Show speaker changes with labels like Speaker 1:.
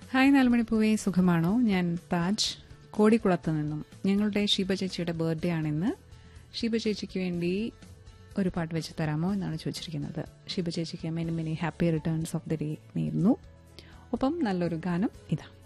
Speaker 1: Hi നാലുമണിപ്പൂവേ, സുഖമാണോ? ഞാൻ താജ്, കോടിക്കുളത്ത് നിന്നും. ഞങ്ങളുടെ ഷീബ ചേച്ചിയുടെ ബർത്ത്ഡേ ആണിന്ന്. ഷീബ ചേച്ചിക്ക് വേണ്ടി ഒരു പാട്ട് വെച്ച് തരാമോ എന്നാണ് ചോദിച്ചിരിക്കുന്നത്. ഷീബ ചേച്ചിക്ക് many many happy returns of the day നേരുന്നു. ഒപ്പം നല്ലൊരു ഗാനം ഇതാ.